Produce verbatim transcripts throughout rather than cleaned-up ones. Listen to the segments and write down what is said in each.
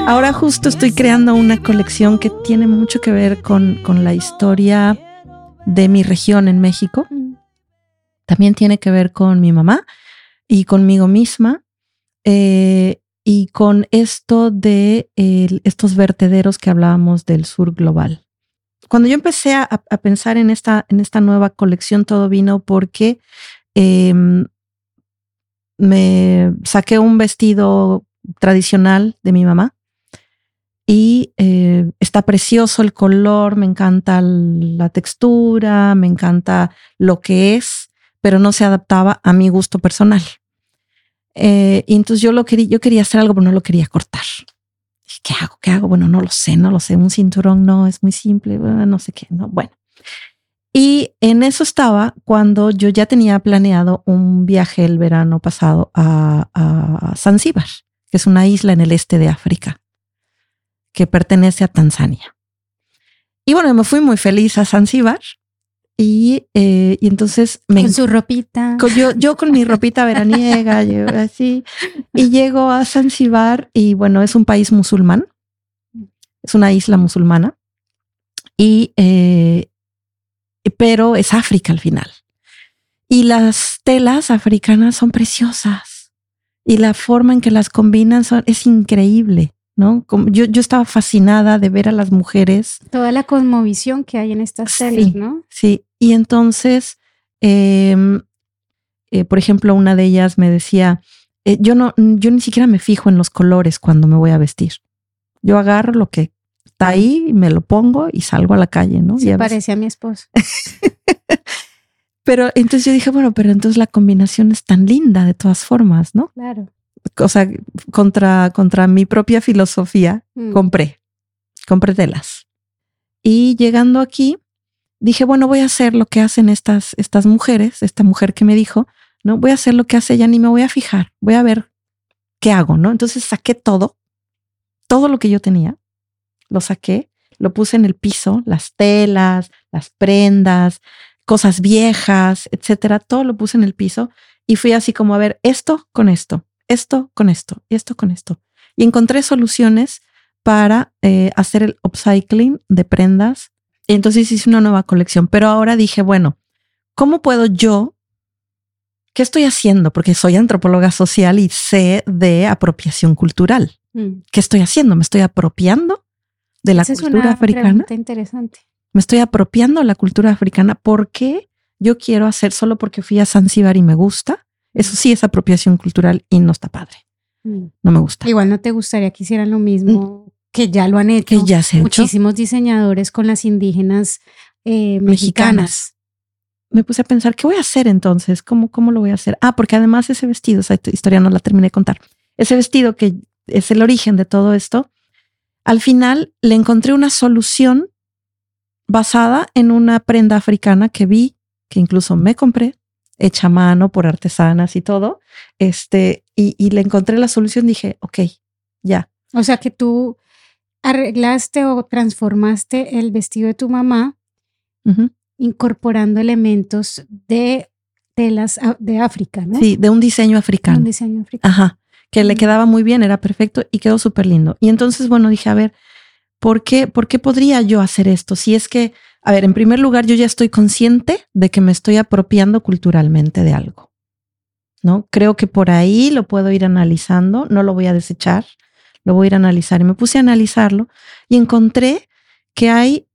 Ahora justo estoy creando una colección que tiene mucho que ver con, con la historia de mi región en México. También tiene que ver con mi mamá y conmigo misma, eh, y con esto de eh, estos vertederos que hablábamos del sur global. Cuando yo empecé a, a pensar en esta, en esta nueva colección, todo vino porque eh, me saqué un vestido tradicional de mi mamá y eh, está precioso el color, me encanta la textura, me encanta lo que es, pero no se adaptaba a mi gusto personal. Eh, y entonces yo lo quería, yo quería hacer algo, pero no lo quería cortar. ¿Qué hago? ¿Qué hago? Bueno, no lo sé, no lo sé. Un cinturón no, es muy simple, no sé qué, no. Bueno. Y en eso estaba cuando yo ya tenía planeado un viaje el verano pasado a, a Zanzíbar, que es una isla en el este de África, que pertenece a Tanzania. Y bueno, me fui muy feliz a Zanzíbar. Y, eh, y entonces me, con su ropita, con, yo, yo con mi ropita veraniega, yo, así, y llego a Zanzíbar y bueno, es un país musulmán, es una isla musulmana, y eh, pero es África al final. Y las telas africanas son preciosas y la forma en que las combinan son, es increíble, ¿no? Como yo, yo estaba fascinada de ver a las mujeres. Toda la cosmovisión que hay en estas telas, sí, ¿no? Sí, y entonces, eh, eh, por ejemplo, una de ellas me decía, eh, yo, no, yo ni siquiera me fijo en los colores cuando me voy a vestir. Yo agarro lo que está ahí, me lo pongo y salgo a la calle, ¿no? Se parece a mi esposo. Pero entonces yo dije, bueno, pero entonces la combinación es tan linda de todas formas, ¿no? Claro. O sea, contra, contra mi propia filosofía, mm. compré, compré telas. Y llegando aquí, dije, bueno, voy a hacer lo que hacen estas, estas mujeres, esta mujer que me dijo, ¿no? Voy a hacer lo que hace ella, ni me voy a fijar, voy a ver qué hago, ¿no? Entonces saqué todo, todo lo que yo tenía, lo saqué, lo puse en el piso, las telas, las prendas, cosas viejas, etcétera, todo lo puse en el piso y fui así como a ver esto con esto, esto con esto, esto con esto. Y encontré soluciones para eh, hacer el upcycling de prendas. Y entonces hice una nueva colección, pero ahora dije, bueno, ¿cómo puedo yo? ¿Qué estoy haciendo? Porque soy antropóloga social y sé de apropiación cultural. Mm. ¿Qué estoy haciendo? ¿Me estoy apropiando de la Esa cultura es una africana? Pregunta interesante. Me estoy apropiando de la cultura africana. ¿Por qué yo quiero hacer solo porque fui a Zanzíbar y me gusta? Eso sí es apropiación cultural y no está padre. Mm. No me gusta. Igual no te gustaría que hicieran lo mismo. Mm. Que ya lo han hecho, que ya se muchísimos hecho. diseñadores con las indígenas eh, mexicanas. mexicanas. Me puse a pensar, ¿qué voy a hacer entonces? ¿Cómo, ¿Cómo lo voy a hacer? Ah, porque además ese vestido, esa historia no la terminé de contar. Ese vestido que es el origen de todo esto, al final le encontré una solución basada en una prenda africana que vi, que incluso me compré, hecha a mano por artesanas y todo, este, y, y le encontré la solución, dije, ok, ya. O sea que tú arreglaste o transformaste el vestido de tu mamá, uh-huh, incorporando elementos de telas de África, ¿no? Sí, de un diseño africano. Un diseño africano. Ajá, que uh-huh, le quedaba muy bien, era perfecto y quedó súper lindo. Y entonces, bueno, dije, a ver, ¿por qué, ¿por qué podría yo hacer esto? Si es que, a ver, en primer lugar, yo ya estoy consciente de que me estoy apropiando culturalmente de algo, ¿no? Creo que por ahí lo puedo ir analizando, no lo voy a desechar. Lo voy a ir a analizar y me puse a analizarlo y encontré que hay,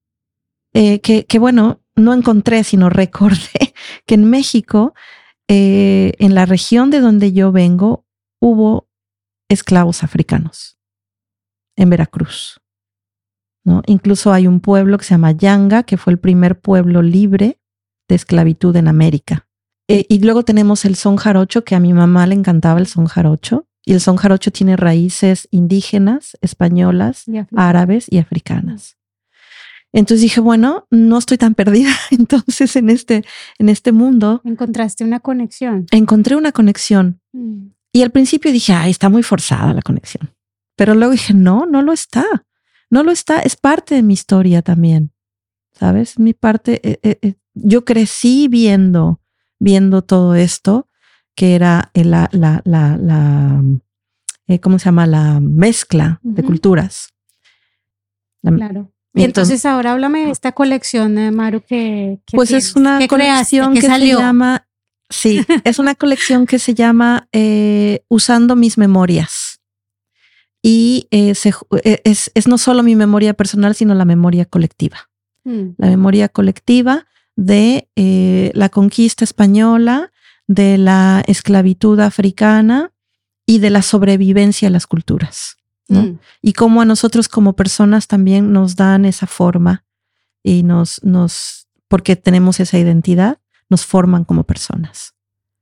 eh, que, que bueno, no encontré, sino recordé que en México, eh, en la región de donde yo vengo, hubo esclavos africanos, en Veracruz, ¿no? Incluso hay un pueblo que se llama Yanga, que fue el primer pueblo libre de esclavitud en América. Eh, y luego tenemos el son jarocho, que a mi mamá le encantaba el son jarocho. Y el son jarocho tiene raíces indígenas, españolas, y árabes y africanas. Entonces dije, bueno, no estoy tan perdida entonces en este, en este mundo. Encontraste una conexión. Encontré una conexión. Mm. Y al principio dije, ay, está muy forzada la conexión. Pero luego dije, no, no lo está. No lo está. Es parte de mi historia también. ¿Sabes? Mi parte, eh, eh, yo crecí viendo, viendo todo esto, que era la, la, la, la, eh, ¿cómo se llama? La mezcla uh-huh. de culturas. La, claro. Y entonces, entonces ahora háblame de esta colección, eh, Maru, que, que pues tienes, es una ¿qué colección creaste, que salió? se llama, sí, es una colección que se llama eh, Usando mis memorias. Y eh, se, es, es no solo mi memoria personal, sino la memoria colectiva. Mm. La memoria colectiva de eh, la conquista española, de la esclavitud africana y de la sobrevivencia de las culturas, ¿no? Mm. Y cómo a nosotros como personas también nos dan esa forma y nos, nos, porque tenemos esa identidad, nos forman como personas.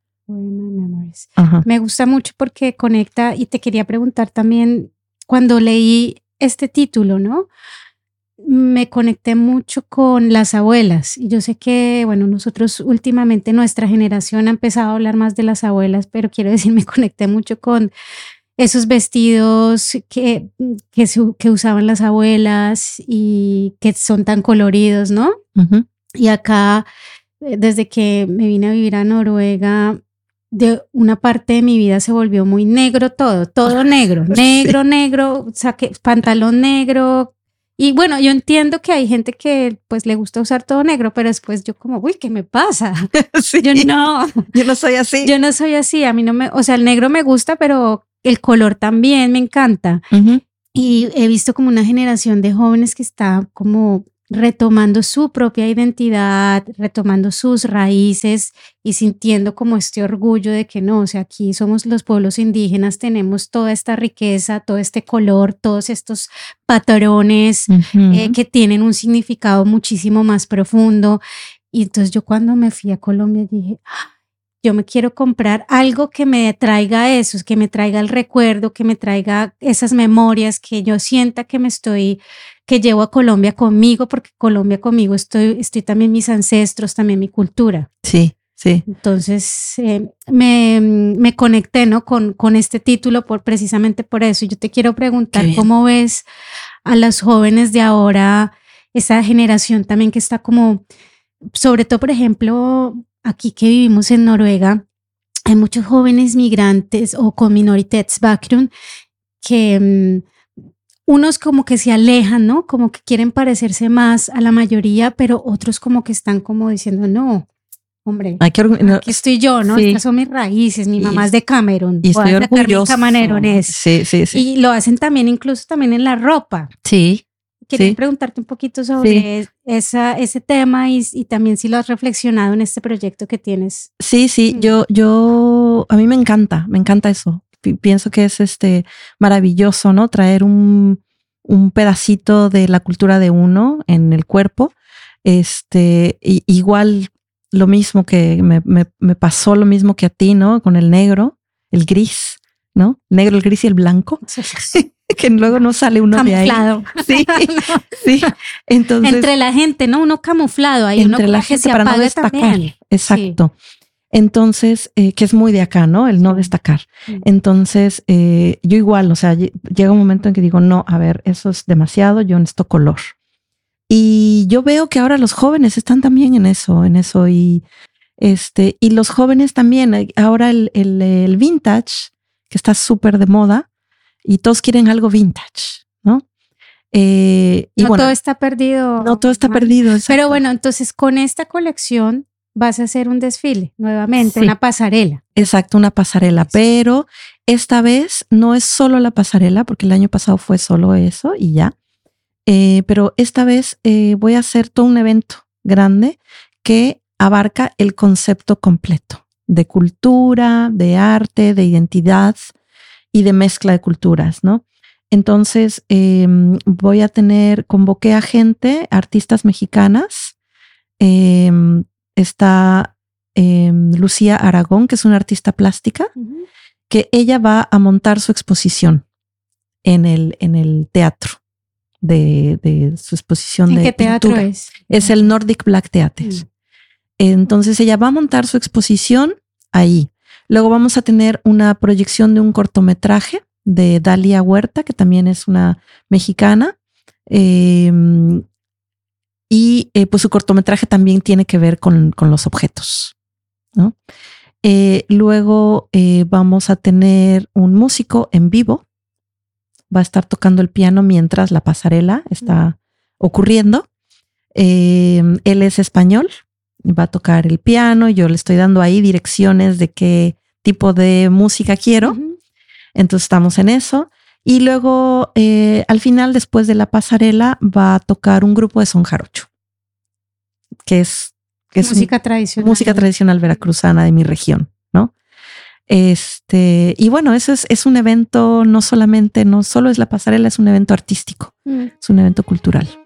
Me gusta mucho porque conecta, y te quería preguntar también, cuando leí este título, ¿no? Me conecté mucho con las abuelas, y yo sé que, bueno, nosotros últimamente, nuestra generación ha empezado a hablar más de las abuelas, pero quiero decir, me conecté mucho con esos vestidos que, que, que usaban las abuelas y que son tan coloridos, ¿no? Uh-huh. Y acá, desde que me vine a vivir a Noruega, de una parte de mi vida se volvió muy negro todo, todo negro, negro, sí. negro, saqué pantalón negro. Y bueno, yo entiendo que hay gente que pues le gusta usar todo negro, pero después yo como, uy, ¿qué me pasa? Sí. Yo no. Yo no soy así. Yo no soy así, a mí no me, o sea, el negro me gusta, pero el color también me encanta. Uh-huh. Y he visto como una generación de jóvenes que está como retomando su propia identidad, retomando sus raíces y sintiendo como este orgullo de que no, o sea, aquí somos los pueblos indígenas, tenemos toda esta riqueza, todo este color, todos estos patrones uh-huh. eh, que tienen un significado muchísimo más profundo. Y entonces yo cuando me fui a Colombia dije, ¡ah! Yo me quiero comprar algo que me traiga eso, que me traiga el recuerdo, que me traiga esas memorias, que yo sienta que me estoy, que llevo a Colombia conmigo, porque Colombia conmigo estoy, estoy también mis ancestros, también mi cultura. Sí, sí. Entonces eh, me, me conecté, ¿no? con, con este título por, precisamente por eso. Y yo te quiero preguntar, ¿cómo ves a las jóvenes de ahora, esa generación también que está como, sobre todo, por ejemplo, aquí que vivimos en Noruega, hay muchos jóvenes migrantes o con minoritetsbakgrund que um, unos como que se alejan, ¿no? Como que quieren parecerse más a la mayoría, pero otros como que están como diciendo, no, hombre, aquí, no, aquí estoy yo, ¿no? Sí. Estas son mis raíces, mi mamá es de Camerún. Y estoy orgullosa. Sí, sí, sí. Y lo hacen también incluso también en la ropa. Sí. Quería sí. preguntarte un poquito sobre sí. esa, ese tema y, y también si lo has reflexionado en este proyecto que tienes. Sí, sí, mm. yo, yo, a mí me encanta, me encanta eso. P- pienso que es este maravilloso, ¿no? Traer un, un pedacito de la cultura de uno en el cuerpo. Este, y, igual lo mismo que me, me, me pasó lo mismo que a ti, ¿no? Con el negro, el gris, ¿no? El negro, el gris y el blanco. Sí. Que luego no sale uno camuflado. De ahí. Sí, sí. Entonces, entre la gente, ¿no? Uno camuflado ahí. Entre uno la gente se para no destacar. También. Exacto. Sí. Entonces, eh, que es muy de acá, ¿no? El no destacar. Sí. Entonces, eh, yo igual, o sea, llega un momento en que digo, no, a ver, eso es demasiado, yo necesito color. Y yo veo que ahora los jóvenes están también en eso, en eso. Y, este, y los jóvenes también, ahora el, el, el vintage, que está súper de moda, y todos quieren algo vintage, ¿no? Eh, y no bueno, todo está perdido. No todo está mal. perdido. Exacto. Pero bueno, entonces con esta colección vas a hacer un desfile nuevamente, sí. una pasarela. Exacto, una pasarela. Pero esta vez no es solo la pasarela, porque el año pasado fue solo eso y ya. Eh, pero esta vez eh, voy a hacer todo un evento grande que abarca el concepto completo de cultura, de arte, de identidad y de mezcla de culturas, ¿no? Entonces eh, voy a tener, convoqué a gente, artistas mexicanas. Eh, está eh, Lucía Aragón, que es una artista plástica, uh-huh. que ella va a montar su exposición en el, en el teatro de, de su exposición ¿En de qué teatro pintura. es? Es el Nordic Black Theatre. Uh-huh. Entonces ella va a montar su exposición ahí. Luego vamos a tener una proyección de un cortometraje de Dalia Huerta, que también es una mexicana. Eh, y eh, pues su cortometraje también tiene que ver con, con los objetos, ¿no? Eh, luego eh, vamos a tener un músico en vivo. Va a estar tocando el piano mientras la pasarela está ocurriendo. Eh, él es español, va a tocar el piano. Yo le estoy dando ahí direcciones de qué tipo de música quiero. Uh-huh. Entonces estamos en eso. Y luego eh, al final, después de la pasarela, va a tocar un grupo de son jarocho, que es, que es música un, tradicional. Música tradicional veracruzana de mi región, ¿no? Este, y bueno, eso es, es un evento, no solamente, no solo es la pasarela, es un evento artístico, mm. es un evento cultural.